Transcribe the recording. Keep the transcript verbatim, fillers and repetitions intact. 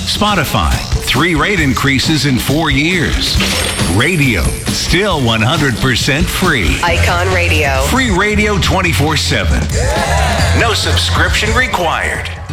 Spotify, three rate increases in four years. Radio, still one hundred percent free. Icon Radio. Free radio twenty-four seven. No subscription required.